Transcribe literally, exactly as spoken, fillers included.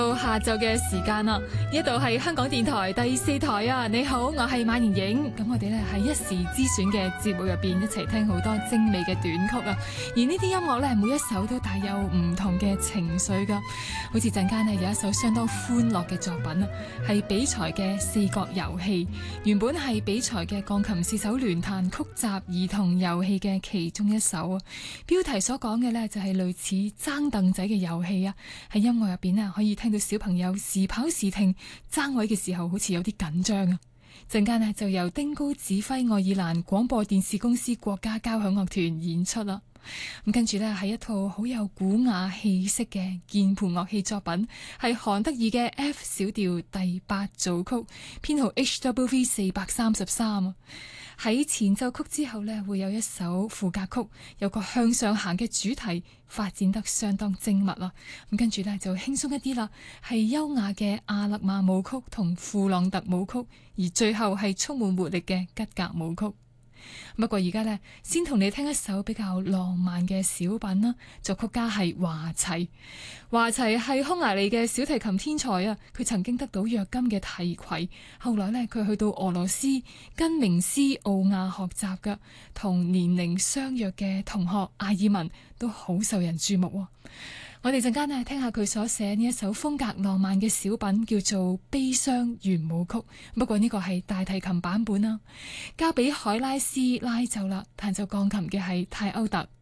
到下晝嘅時間啦，呢度係香港電台第四台啊！你好，我係馬妍影。咁我哋咧喺一時之選嘅節目入邊一齊聽好多精美嘅短曲啊！而呢啲音樂咧，每一首都帶有唔同嘅情緒噶。好似陣間咧有一首相當歡樂嘅作品啊，係比才嘅四角遊戲。原本係比才嘅鋼琴四手聯彈曲集兒童遊戲嘅其中一首啊。標題所講嘅咧就係類似爭凳仔嘅遊戲啊。喺音樂入邊啊，可以聽到小朋友時跑時停，爭位嘅時候好似有啲緊張啊！陣間呢就由丁高指揮愛爾蘭廣播電視公司國家交響樂團演出啦。咁跟住呢係一套好有古雅氣息嘅鍵盤樂器作品，係韓德爾嘅 F 小調第八組曲，編號 H W V 四百三十三啊。喺前奏曲之後呢，會有一首副歌曲，有個向上行嘅主題，發展得相當精密啦。咁跟住呢，就輕鬆一啲啦，係優雅嘅阿勒曼舞曲同庫朗特舞曲，而最後係充滿活力嘅吉格舞曲。不過而家呢，先同你聽一首比較浪漫嘅小品啦。作曲家係華齊，華齊係匈牙利嘅小提琴天才啊！佢曾經得到約金嘅提攜，後來呢，佢去到俄羅斯跟名師奧亞學習噶，同年齡相若嘅同學阿爾文都好受人注目。我哋陣間呢，聽下佢所寫呢一首風格浪漫嘅小品，叫做《悲傷圓舞曲》。不過呢個係大提琴版本啦，交俾海拉斯拉奏啦，彈奏鋼琴嘅係泰歐特。